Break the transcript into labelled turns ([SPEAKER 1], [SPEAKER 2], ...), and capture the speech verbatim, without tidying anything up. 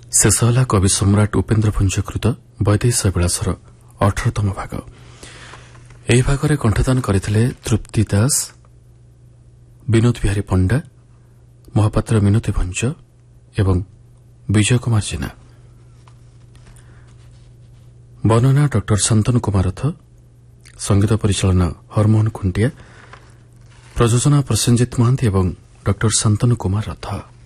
[SPEAKER 1] शेष होला कवि सम्राट उपेन्द्र भुंजकृत वैदेश विलासर अठरतम भाग। ଏହି ଭାଗରେ କଣ୍ଠଦାନ କରିଥିଲେ ତୃପ୍ତି ଦାସ, ବିନୋଦ ବିହାରୀ ପଣ୍ଡା, ମହାପାତ୍ର ମିନତି ଭଞ୍ଜ ଏବଂ ବିଜୟ କୁମାର ଜେନା। ବର୍ଣ୍ଣନା ଡକ୍ଟର ଶାନ୍ତନୁ କୁମାର ରଥ, ସଙ୍ଗୀତ ପରିଚାଳନା ହରମୋହନ ଖୁଣ୍ଟିଆ, ପ୍ରଯୋଜନା ପ୍ରସେନଜିତ ମହାନ୍ତି ଏବଂ ଡକ୍ଟର ଶାନ୍ତନୁ କୁମାର ରଥ।